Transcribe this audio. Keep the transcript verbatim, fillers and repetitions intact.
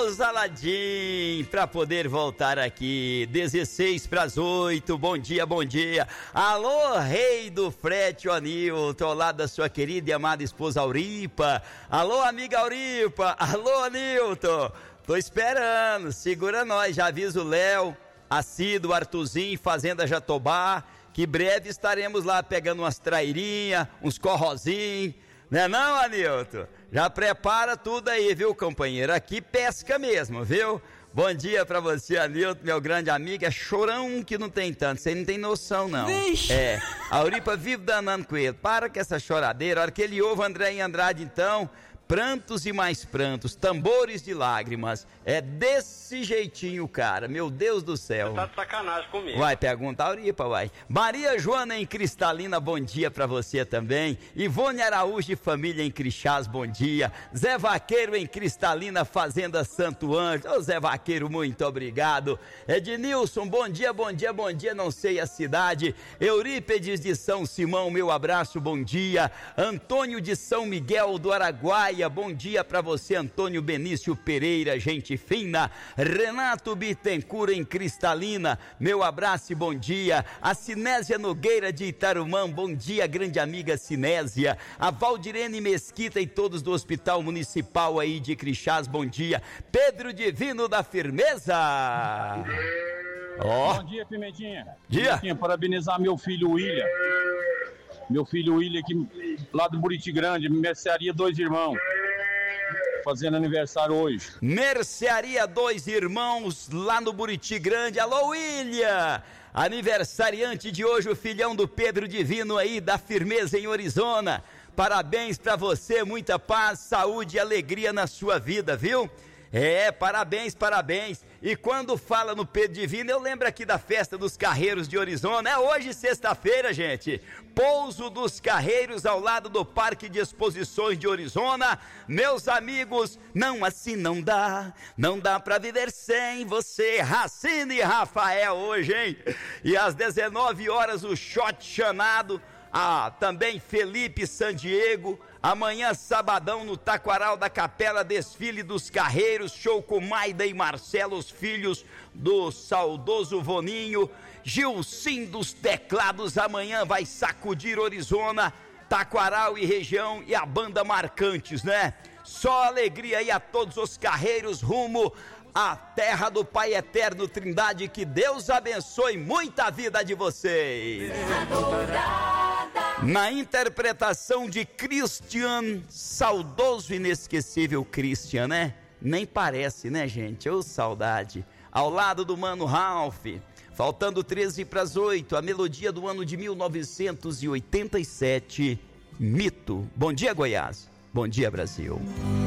Deus, Aladim, para poder voltar aqui. dezesseis para as oito. Bom dia, bom dia. Alô, rei do frete, Anilton, ao lado da sua querida e amada esposa Auripa. Alô, amiga Auripa. Alô, Anilton. Tô esperando. Segura nós. Já avisa o Léo, a Cido, o Artuzinho, Fazenda Jatobá, que breve estaremos lá pegando umas trairinhas, uns corrozinhos. Não é não, Anilton? Já prepara tudo aí, viu, companheiro? Aqui pesca mesmo, viu? Bom dia pra você, Anilton, meu grande amigo. É chorão que não tem tanto, você não tem noção, não. Vixe. É, a Auripa vive danando com ele. Para com essa choradeira. A hora que ele ouve André em Andrade, então, prantos e mais prantos, tambores de lágrimas. É desse jeitinho, cara. Meu Deus do céu. Você tá de sacanagem comigo. Vai, pergunta a Auripa, vai. Maria Joana em Cristalina, bom dia pra você também. Ivone Araújo e família em Crixás, bom dia. Zé Vaqueiro em Cristalina, Fazenda Santo Anjo. Ô Zé Vaqueiro, muito obrigado. Ednilson, bom dia, bom dia, bom dia, não sei a cidade. Eurípedes de São Simão, meu abraço, bom dia. Antônio de São Miguel do Araguaia, bom dia pra você. Antônio Benício Pereira, gente fina. Renato Bittencourt em Cristalina, meu abraço e bom dia. A Sinésia Nogueira de Itarumã, bom dia, grande amiga Sinésia. A Valdirene Mesquita e todos do Hospital Municipal aí de Crixás, bom dia. Pedro Divino da Firmeza. Ó. Oh. Bom dia, Pimentinha. Dia. Pimentinha, parabenizar meu filho William. Meu filho William aqui, lá do Buriti Grande, mercearia Dois Irmãos. Fazendo aniversário hoje. Mercearia Dois Irmãos, lá no Buriti Grande. Alô, William! Aniversariante de hoje, o filhão do Pedro Divino aí, da Firmeza em Orizona. Parabéns pra você, muita paz, saúde e alegria na sua vida, viu? É, parabéns, parabéns. E quando fala no Pedro Divino, eu lembro aqui da festa dos Carreiros de Orizona. É hoje, sexta-feira, gente. Pouso dos Carreiros ao lado do Parque de Exposições de Orizona. Meus amigos, não assim não dá. Não dá pra viver sem você. Racine e Rafael hoje, hein? E às dezenove horas, o Shot Chanado. Ah, também Felipe Sandiego. Amanhã, sabadão, no Taquaral da Capela, desfile dos Carreiros, show com Maida e Marcelo, os filhos do saudoso Voninho. Gilcim dos Teclados, amanhã vai sacudir Orizona, Taquaral e região, e a banda Marcantes, né? Só alegria aí a todos os carreiros, rumo à terra do Pai Eterno Trindade. Que Deus abençoe muita vida de vocês. Na interpretação de Christian, saudoso e inesquecível Christian, né? Nem parece, né, gente? Ô, saudade. Ao lado do Mano Ralph, faltando treze para as oito, a melodia do ano de mil novecentos e oitenta e sete, Mito. Bom dia, Goiás. Bom dia, Brasil.